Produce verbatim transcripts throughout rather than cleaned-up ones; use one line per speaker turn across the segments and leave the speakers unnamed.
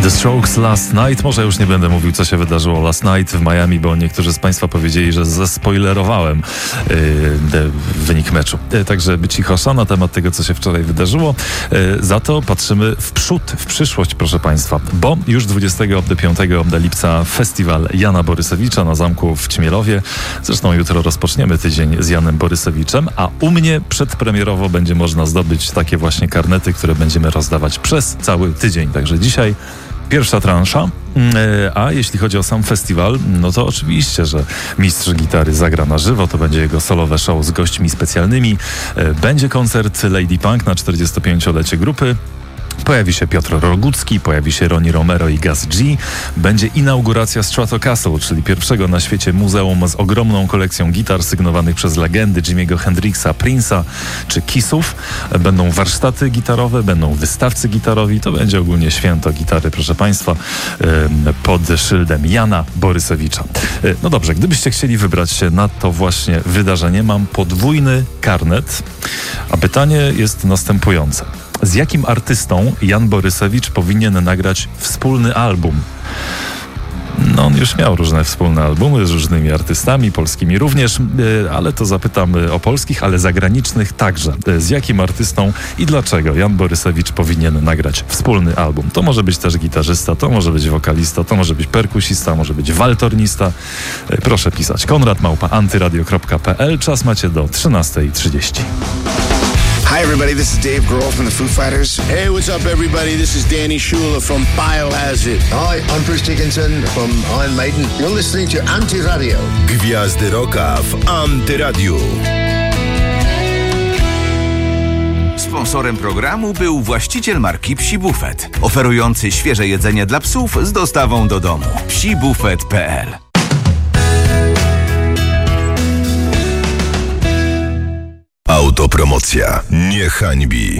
The Strokes Last Night. Może już nie będę mówił, co się wydarzyło last night w Miami, bo niektórzy z Państwa powiedzieli, że zaspoilerowałem yy, wynik meczu. Yy, także cichosza na temat tego, co się wczoraj wydarzyło. Yy, za to patrzymy w przód, w przyszłość, proszę Państwa, bo już dwudziestego piątego lipca festiwal Jana Borysewicza na zamku w Ćmielowie. Zresztą jutro rozpoczniemy tydzień z Janem Borysewiczem, a u mnie przedpremierowo będzie można zdobyć takie właśnie karnety, które będziemy rozdawać przez cały tydzień. Także dzisiaj pierwsza transza, a jeśli chodzi o sam festiwal, no to oczywiście, że mistrz gitary zagra na żywo, to będzie jego solowe show z gośćmi specjalnymi, będzie koncert Lady Punk na czterdziestopięciolecie grupy. Pojawi się Piotr Rogucki, pojawi się Ronnie Romero i Gaz G. Będzie inauguracja Stratocaster, czyli pierwszego na świecie muzeum z ogromną kolekcją gitar sygnowanych przez legendy Jimiego Hendrixa, Prince'a czy Kissów. Będą warsztaty gitarowe, będą wystawcy gitarowi. To będzie ogólnie święto gitary, proszę Państwa, pod szyldem Jana Borysewicza. No dobrze, gdybyście chcieli wybrać się na to właśnie wydarzenie, mam podwójny karnet, a pytanie jest następujące. Z jakim artystą Jan Borysewicz powinien nagrać wspólny album? No, on już miał różne wspólne albumy z różnymi artystami, polskimi również, ale to zapytam o polskich, ale zagranicznych także. Z jakim artystą i dlaczego Jan Borysewicz powinien nagrać wspólny album? To może być też gitarzysta, to może być wokalista, to może być perkusista, może być waltornista. Proszę pisać. Konrad małpa antyradio kropka p l. Czas macie do trzynasta trzydzieści.
Hi everybody, this is Dave Grohl from the Foo Fighters.
Hey, what's up everybody? This is Danny Schuler from Biohazard.
Hi, I'm Bruce Dickinson from Iron Maiden. You're listening to Antyradio.
Gwiazdy Rocka w Antyradiu.
Sponsorem programu był właściciel marki Psi Buffet, oferujący świeże jedzenie dla psów z dostawą do domu. psi buffet kropka p l.
Autopromocja nie hańbi.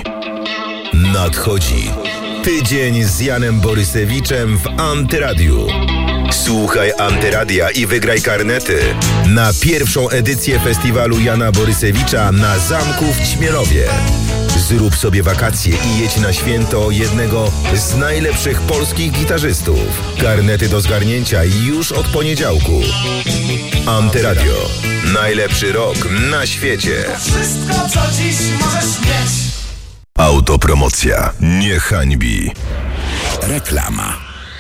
Nadchodzi tydzień z Janem Borysewiczem w Antyradiu. Słuchaj Antyradia i wygraj karnety na pierwszą edycję festiwalu Jana Borysewicza na zamku w Ćmielowie. Zrób sobie wakacje i jedź na święto jednego z najlepszych polskich gitarzystów. Karnety do zgarnięcia już od poniedziałku. Antyradio. Najlepszy rok na świecie.
Wszystko, co dziś możesz mieć.
Autopromocja nie hańbi.
Reklama.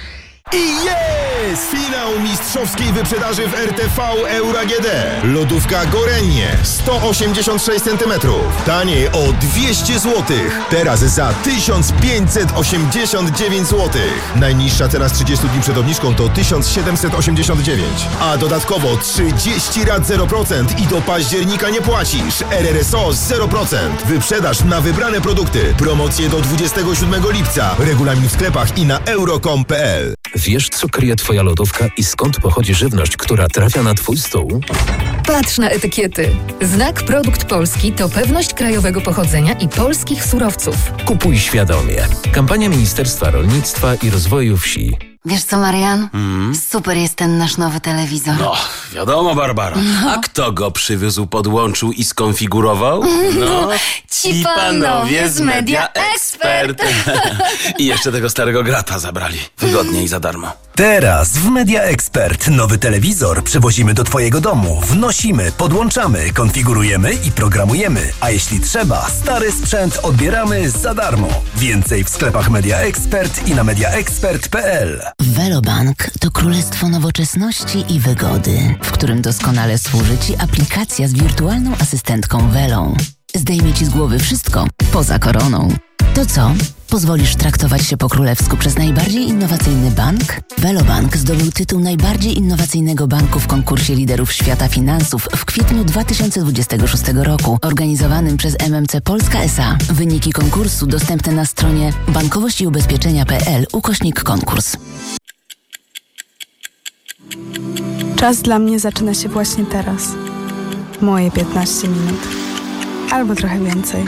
I jest! Finał mistrzowskiej wyprzedaży w R T V Euro A G D. Lodówka Gorenie sto osiemdziesiąt sześć centymetrów. Taniej o dwieście złotych. Teraz za tysiąc pięćset osiemdziesiąt dziewięć złotych. Najniższa cena z trzydziestu dni przed obniżką to tysiąc siedemset osiemdziesiąt dziewięć. A dodatkowo trzydzieści rat zero procent i do października nie płacisz. R R S O zero procent. Wyprzedaż na wybrane produkty. Promocje do dwudziestego siódmego lipca. Regulamin w sklepach i na euro kropka com kropka p l.
Wiesz, co kryje twoja lodówka i skąd pochodzi żywność, która trafia na twój stół?
Patrz na etykiety. Znak Produkt Polski to pewność krajowego pochodzenia i polskich surowców.
Kupuj świadomie. Kampania Ministerstwa Rolnictwa i Rozwoju Wsi.
Wiesz co, Marian? Mm. Super jest ten nasz nowy telewizor.
No, wiadomo, Barbara. No. A kto go przywiózł, podłączył i skonfigurował?
No, ci panowie z Media Expert.
I jeszcze tego starego grata zabrali. Wygodnie i za darmo.
Teraz w Media Expert nowy telewizor przywozimy do twojego domu. Wnosimy, podłączamy, konfigurujemy i programujemy. A jeśli trzeba, stary sprzęt odbieramy za darmo. Więcej w sklepach Media Expert i na media expert kropka p l.
Velobank to królestwo nowoczesności i wygody, w którym doskonale służy ci aplikacja z wirtualną asystentką Velą. Zdejmie ci z głowy wszystko poza koroną. To co? Pozwolisz traktować się po królewsku przez najbardziej innowacyjny bank? Velobank zdobył tytuł najbardziej innowacyjnego banku w konkursie liderów świata finansów w kwietniu dwa tysiące dwudziestego szóstego roku, organizowanym przez M M C Polska S A. Wyniki konkursu dostępne na stronie bankowość i ubezpieczenia kropka p l ukośnik konkurs.
Czas dla mnie zaczyna się właśnie teraz. Moje piętnaście minut. Albo trochę więcej.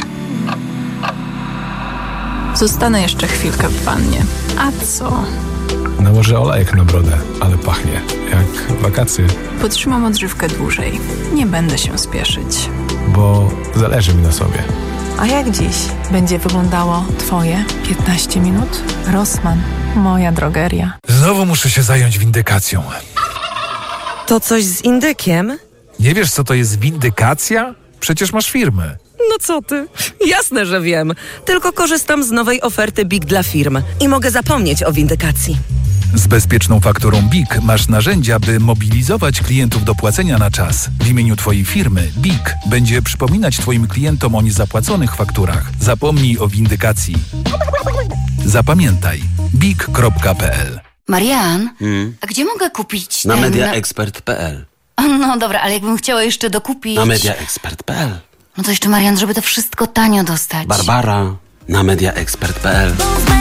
Zostanę jeszcze chwilkę w wannie. A co?
Nałożę olejek na brodę, ale pachnie jak wakacje.
Podtrzymam odżywkę dłużej. Nie będę się spieszyć.
Bo zależy mi na sobie.
A jak dziś będzie wyglądało Twoje piętnaście minut? Rossmann, moja drogeria.
Znowu muszę się zająć windykacją.
To coś z indykiem?
Nie wiesz, co to jest windykacja? Przecież masz firmę.
No co ty? Jasne, że wiem. Tylko korzystam z nowej oferty B I K dla firm i mogę zapomnieć o windykacji.
Z bezpieczną fakturą B I K masz narzędzia, by mobilizować klientów do płacenia na czas. W imieniu Twojej firmy B I K będzie przypominać Twoim klientom o niezapłaconych fakturach. Zapomnij o windykacji. Zapamiętaj B I K kropka p l.
Marian,
Hmm?
a gdzie mogę kupić
Na
ten...
mediaexpert kropka p l.
No dobra, ale jakbym chciała jeszcze dokupić...
Na mediaexpert kropka p l.
No to jeszcze, Marian, żeby to wszystko tanio dostać.
Barbara, na mediaexpert kropka p l.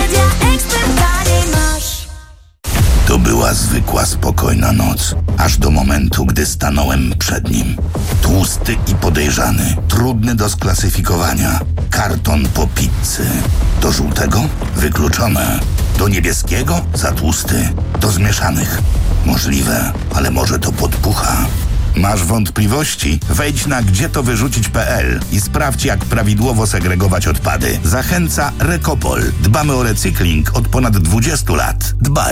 To była zwykła, spokojna noc, aż do momentu, gdy stanąłem przed nim. Tłusty i podejrzany, trudny do sklasyfikowania. Karton po pizzy. Do żółtego? Wykluczone. Do niebieskiego? Za tłusty. Do zmieszanych? Możliwe, ale może to podpucha. Masz wątpliwości? Wejdź na gdzie to wyrzucić kropka p l i sprawdź, jak prawidłowo segregować odpady. Zachęca Recopol. Dbamy o recykling od ponad dwudziestu lat. Dbaj.